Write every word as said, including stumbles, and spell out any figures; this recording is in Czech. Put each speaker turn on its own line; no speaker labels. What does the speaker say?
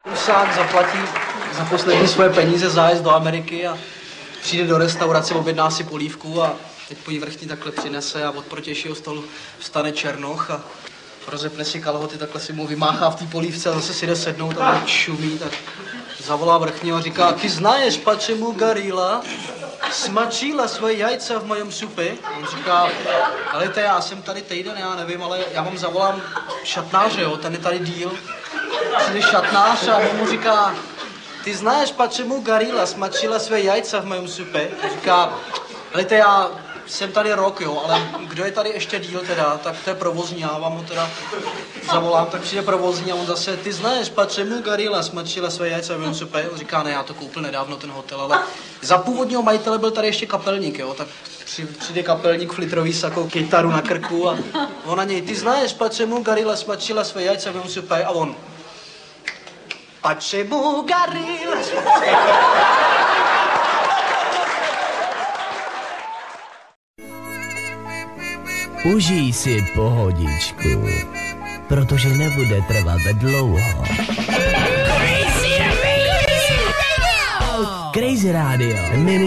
Husák zaplatí za poslední svoje peníze zájezd do Ameriky a přijde do restaurace, objedná si polívku a teď po jí vrchní takhle přinese a od protějšího stolu vstane černoch a rozepne si kalhoty, takhle si mu vymáchá v té polívce a zase si jde sednout a čumí, tak zavolá vrchního a říká: ty znáš, pačemu Garila smačila svoje jajca v mojom supě? On říká: ale to já jsem tady týden, já nevím, ale já vám zavolám šatnáře, jo, ten je tady díl. Přijde šatnář a on mu říká: ty znáš, pačemu Garila smačila své jajca v mojom supě? On říká: ale to já jsem tady rok, jo, ale kdo je tady ještě díl teda, tak to je provozní, já vám ho teda zavolám, tak přijde provozní a on zase: ty znáš, pačemu Garila smačila své jajce v mojom supě? On říká: ne, já to koupil nedávno ten hotel, ale za původního majitele byl tady ještě kapelník, jo, tak přijde kapelník v litrový sako, kytaru na krku a on na něj: ty znáš, pačemu Garila smačila své jajce v mojom supě? A on: pačemu Garila
Užij si pohodičku, protože nebude trvat dlouho. Crazy Radio! Crazy Radio!